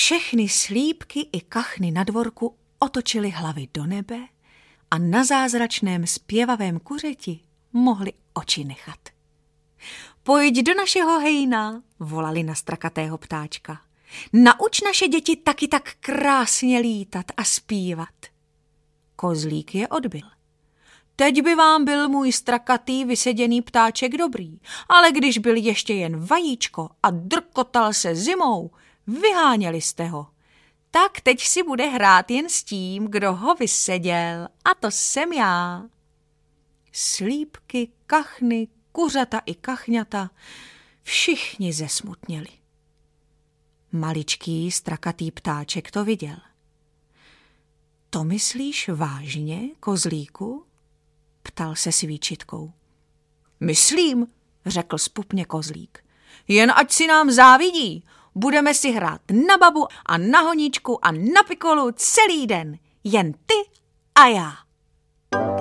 Všechny slípky i kachny na dvorku otočily hlavy do nebe a na zázračném zpěvavém kuřeti mohli oči nechat. Pojď do našeho hejna, volali na strakatého ptáčka. Nauč naše děti taky tak krásně lítat a zpívat. Kozlík je odbyl. Teď by vám byl můj strakatý vyseděný ptáček dobrý, ale když byl ještě jen vajíčko a drkotal se zimou, vyháněli jste ho. Tak teď si bude hrát jen s tím, kdo ho vyseděl, a to jsem já. Slípky, kachny, kuřata i kachňata, všichni zesmutněli. Maličký strakatý ptáček to viděl. To myslíš vážně, kozlíku? Ptal se svíčitkou. Myslím, řekl zpupně kozlík. Jen ať si nám závidí, budeme si hrát na babu a na honičku a na pikolu celý den. Jen ty a já.